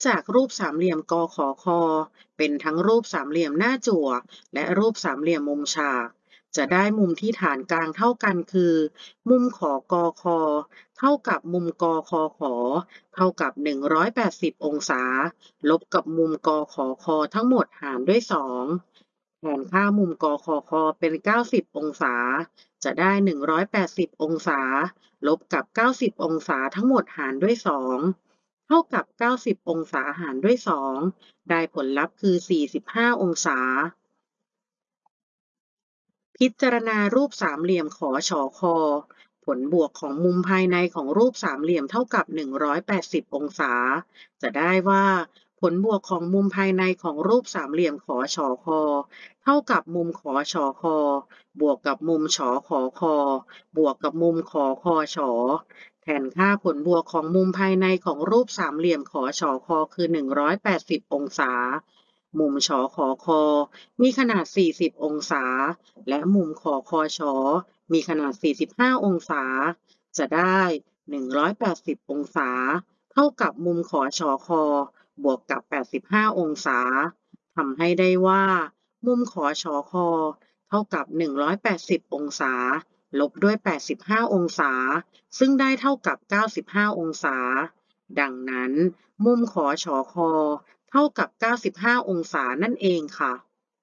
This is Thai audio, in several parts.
จากรูปสามเหลี่ยมกขคเป็นทั้งรูปสามเหลี่ยมหน้าจั่วและรูปสามเหลี่ยมมุมฉากจะได้มุมที่ฐานกลางเท่ากันคือมุมขอกคเท่ากับมุมกคขเท่ากับ180องศาลบกับมุมกขคทั้งหมดหารด้วย2แทนค่ามุมกขคเป็น90องศาจะได้180องศาลบกับ90องศาทั้งหมดหารด้วย2เท่ากับ90องศาหารด้วย2ได้ผลลัพธ์คือ45องศาพิจารณารูปสามเหลี่ยมขอชอคอผลบวกของมุมภายในของรูปสามเหลี่ยมเท่ากับ180องศาจะได้ว่าผลบวกของมุมภายในของรูปสามเหลี่ยมขอชอคอเท่ากับมุมขอชอคอบวกกับมุมชอขอคอบวกกับมุมขอคอชอแทนค่าผลบวกของมุมภายในของรูปสามเหลี่ยมขอชอคอคือ180องศามุมชอขอคอมีขนาด40องศาและมุมขอคอชอมีขนาด45องศาจะได้180องศาเท่ากับมุมขอชอคอบวกกับ85องศาทำให้ได้ว่ามุมขอชอคอเท่ากับ180องศาลบด้วย85องศาซึ่งได้เท่ากับ95องศาดังนั้นมุมขอชอคอเท่ากับ95องศานั่นเองค่ะ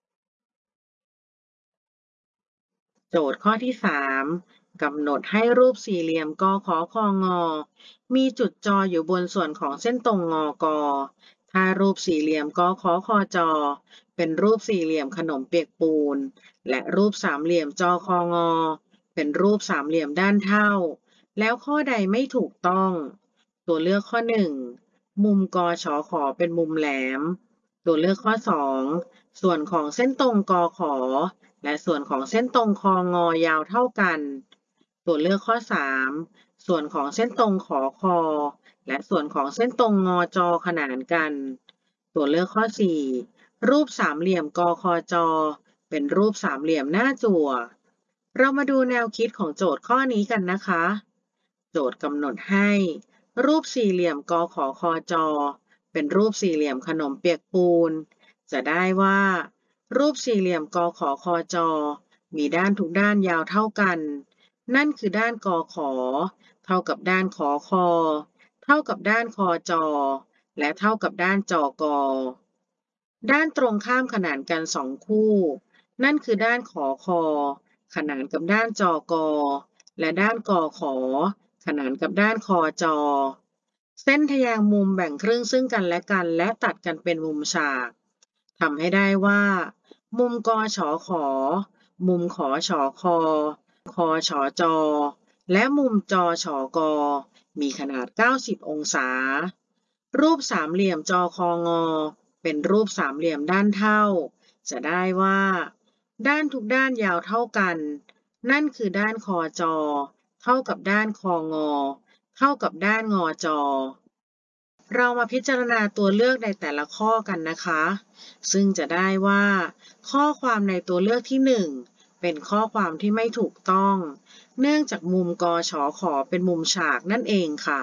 โจทย์ข้อที่3กำหนดให้รูปสี่เหลี่ยมกขคงมีจุดจออยู่บนส่วนของเส้นตรงงกถ้ารูปสี่เหลี่ยมกขคจเป็นรูปสี่เหลี่ยมขนมเปียกปูนและรูปสามเหลี่ยมจคงเป็นรูปสามเหลี่ยมด้านเท่าแล้วข้อใดไม่ถูกต้องตัวเลือกข้อ1มุมกชขเป็นมุมแหลมตัวเลือกข้อ2ส่วนของเส้นตรงกขและส่วนของเส้นตรงคงยาวเท่ากันตัวเลือกข้อ3ส่วนของเส้นตรงขอคอและส่วนของเส้นตรงงอจขนานกันตัวเลือกข้อ4รูปสามเหลี่ยมกคจเป็นรูปสามเหลี่ยมหน้าจั่วเรามาดูแนวคิดของโจทย์ข้อนี้กันนะคะโจทย์กำหนดให้รูปสี่เหลี่ยมกขคจเป็นรูปสี่เหลี่ยมขนมเปียกปูนจะได้ว่ารูปสี่เหลี่ยมกขคจมีด้านทุกด้านยาวเท่ากันนั่นคือด้านกขเท่ากับด้านขอคอเท่ากับด้านคอจและเท่ากับด้านจกด้านตรงข้ามขนานกัน2คู่นั่นคือด้านขอคอขนานกับด้านจกและด้านกขขนานกับด้านคอจเส้นทแยงมุมแบ่งครึ่งซึ่งกันและกันและตัดกันเป็นมุมฉากทำให้ได้ว่ามุมกชขมุมขอชคคอชจและมุมจชกมีขนาด90องศารูปสามเหลี่ยมจคงเป็นรูปสามเหลี่ยมด้านเท่าจะได้ว่าด้านทุกด้านยาวเท่ากันนั่นคือด้านคอจเท่ากับด้านคองเท่ากับด้านงอจเรามาพิจารณาตัวเลือกในแต่ละข้อกันนะคะซึ่งจะได้ว่าข้อความในตัวเลือกที่1เป็นข้อความที่ไม่ถูกต้องเนื่องจากมุมกชขเป็นมุมฉากนั่นเองค่ะ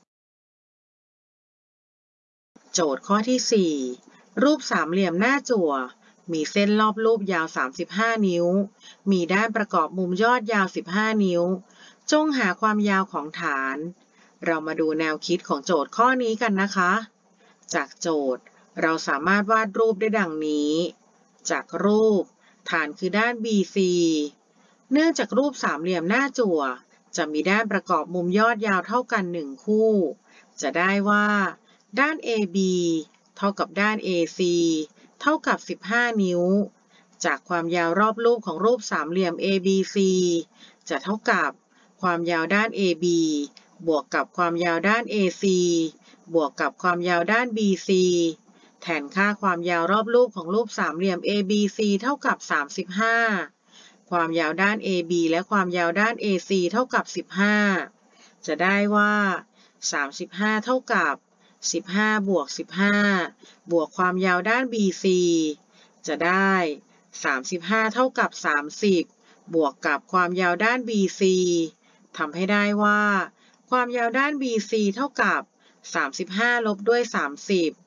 โจทย์ข้อที่4รูปสามเหลี่ยมหน้าจั่วมีเส้นรอบรูปยาว35นิ้วมีด้านประกอบมุมยอดยาว15นิ้วจงหาความยาวของฐานเรามาดูแนวคิดของโจทย์ข้อนี้กันนะคะจากโจทย์เราสามารถวาดรูปได้ดังนี้จากรูปฐานคือด้าน BC เนื่องจากรูปสามเหลี่ยมหน้าจั่วจะมีด้านประกอบมุมยอดยาวเท่ากัน1คู่จะได้ว่าด้าน AB เท่ากับด้าน AC เท่ากับ15นิ้วจากความยาวรอบรูปของรูปสามเหลี่ยม ABC จะเท่ากับความยาวด้าน AB บวกกับความยาวด้าน AC บวกกับความยาวด้าน BC แทนค่าความยาวรอบรูปของรูปสามเหลี่ยม ABC เท่ากับ35ความยาวด้าน AB และความยาวด้าน AC เท่ากับ15จะได้ว่า35เท่ากับ15บวก15บวกความยาวด้าน BC จะได้35เท่ากับ30บวกกับความยาวด้าน BC ทำให้ได้ว่าความยาวด้าน BC เท่ากับ35ลบด้วย30